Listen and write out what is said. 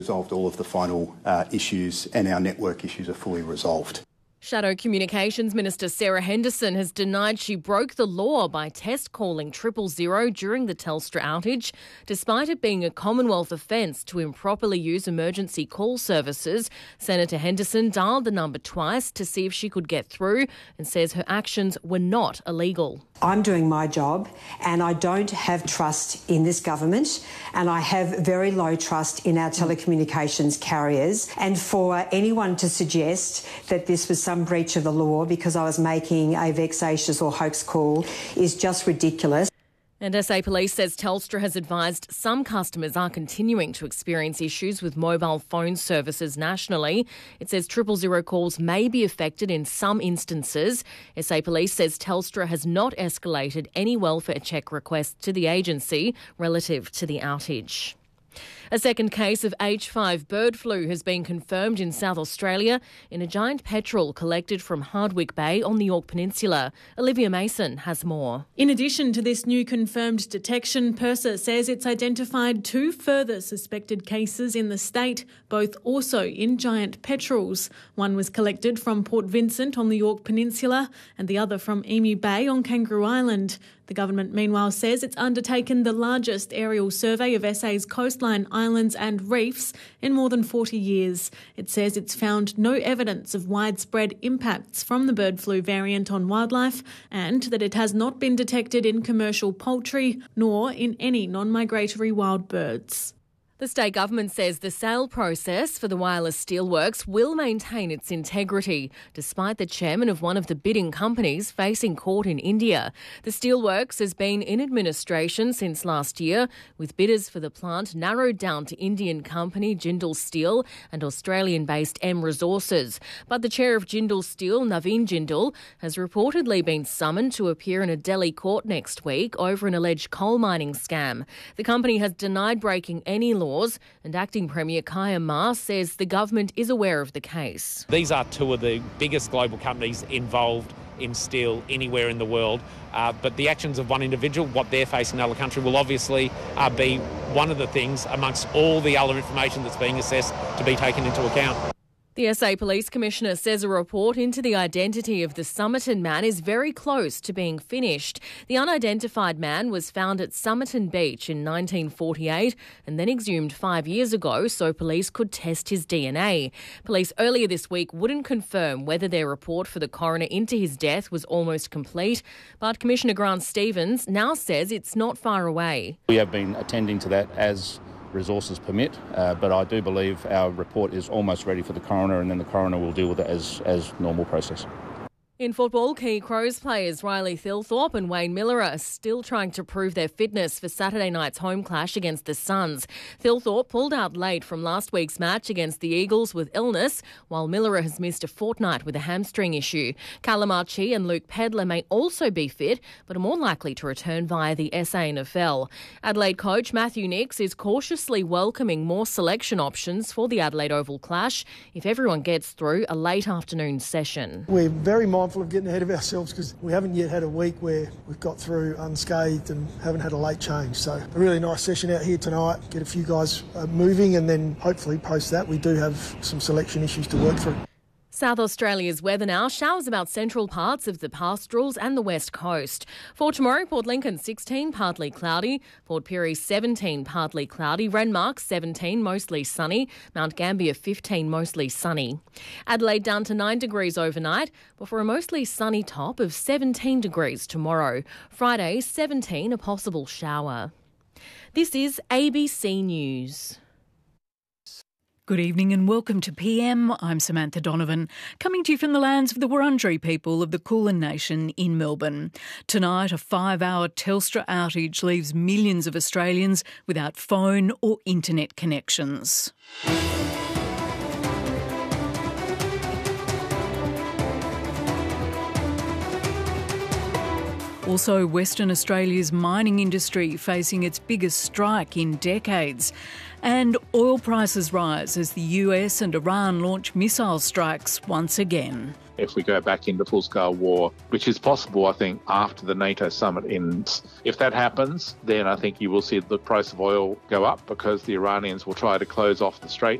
Resolved all of the final issues and our network issues are fully resolved. Shadow Communications Minister Sarah Henderson has denied she broke the law by test calling 000 during the Telstra outage, despite it being a Commonwealth offence to improperly use emergency call services. Senator Henderson dialed the number twice to see if she could get through and says her actions were not illegal. I'm doing my job and I don't have trust in this government, and I have very low trust in our telecommunications carriers. And for anyone to suggest that this was some breach of the law because I was making a vexatious or hoax call is just ridiculous. And SA Police says Telstra has advised some customers are continuing to experience issues with mobile phone services nationally. It says 000 calls may be affected in some instances. SA Police says Telstra has not escalated any welfare check requests to the agency relative to the outage. A second case of H5 bird flu has been confirmed in South Australia in a giant petrel collected from Hardwick Bay on the Yorke Peninsula. Olivia Mason has more. In addition to this new confirmed detection, PIRSA says it's identified 2 further suspected cases in the state, both also in giant petrels. One was collected from Port Vincent on the Yorke Peninsula and the other from Emu Bay on Kangaroo Island. The government, meanwhile, says it's undertaken the largest aerial survey of SA's coastline, islands and reefs in more than 40 years. It says it's found no evidence of widespread impacts from the bird flu variant on wildlife and that it has not been detected in commercial poultry nor in any non-migratory wild birds. The state government says the sale process for the wireless steelworks will maintain its integrity, despite the chairman of one of the bidding companies facing court in India. The steelworks has been in administration since last year, with bidders for the plant narrowed down to Indian company Jindal Steel and Australian-based M Resources. But the chair of Jindal Steel, Naveen Jindal, has reportedly been summoned to appear in a Delhi court next week over an alleged coal mining scam. The company has denied breaking any law, and Acting Premier Kaya Ma says the government is aware of the case. These are 2 of the biggest global companies involved in steel anywhere in the world, but the actions of one individual, what they're facing in another country, will obviously be one of the things amongst all the other information that's being assessed to be taken into account. The SA Police Commissioner says a report into the identity of the Somerton man is very close to being finished. The unidentified man was found at Somerton Beach in 1948 and then exhumed 5 years ago so police could test his DNA. Police earlier this week wouldn't confirm whether their report for the coroner into his death was almost complete, but Commissioner Grant Stevens now says it's not far away. We have been attending to that as resources permit, but I do believe our report is almost ready for the coroner, and then the coroner will deal with it as normal process. In football, key Crows players Riley Thilthorpe and Wayne Miller are still trying to prove their fitness for Saturday night's home clash against the Suns. Thilthorpe pulled out late from last week's match against the Eagles with illness, while Miller has missed a fortnight with a hamstring issue. Callum Archie and Luke Pedler may also be fit, but are more likely to return via the SANFL. Adelaide coach Matthew Nicks is cautiously welcoming more selection options for the Adelaide Oval clash if everyone gets through a late afternoon session. We're very mindful of getting ahead of ourselves because we haven't yet had a week where we've got through unscathed and haven't had a late change. So a really nice session out here tonight, get a few guys moving, and then hopefully post that we do have some selection issues to work through. South Australia's weather now. Showers about central parts of the pastorals and the west coast. For tomorrow, Port Lincoln 16, partly cloudy. Port Pirie 17, partly cloudy. Renmark 17, mostly sunny. Mount Gambier 15, mostly sunny. Adelaide down to 9 degrees overnight, before a mostly sunny top of 17 degrees tomorrow. Friday 17, a possible shower. This is ABC News. Good evening and welcome to PM. I'm Samantha Donovan, coming to you from the lands of the Wurundjeri people of the Kulin Nation in Melbourne. Tonight, a 5-hour Telstra outage leaves millions of Australians without phone or internet connections. Also, Western Australia's mining industry facing its biggest strike in decades. And oil prices rise as the US and Iran launch missile strikes once again. if we go back into full-scale war, which is possible, I think, after the NATO summit ends. If that happens, then I think you will see the price of oil go up because the Iranians will try to close off the strait.